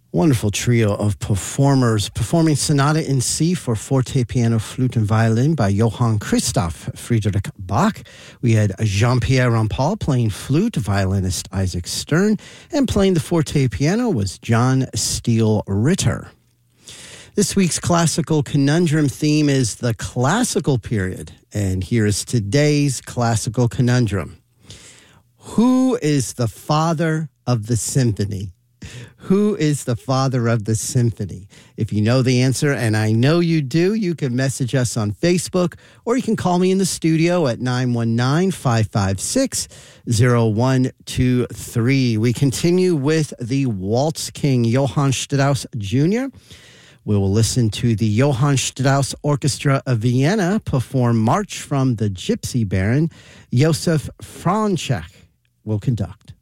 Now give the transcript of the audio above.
Wonderful trio of performers performing Sonata in C for forte, piano, flute, and violin by Johann Christoph Friedrich Bach. We had Jean-Pierre Rampal playing flute, violinist Isaac Stern, and playing the forte piano was John Steele Ritter. This week's classical conundrum theme is the classical period, and here is today's classical conundrum. Who is the father of the symphony? Who is the father of the symphony? If you know the answer, and I know you do, you can message us on Facebook, or you can call me in the studio at 919-556-0123. We continue with the Waltz King, Johann Strauss Jr. We will listen to the Johann Strauss Orchestra of Vienna perform March from the Gypsy Baron. Josef Franchek will conduct.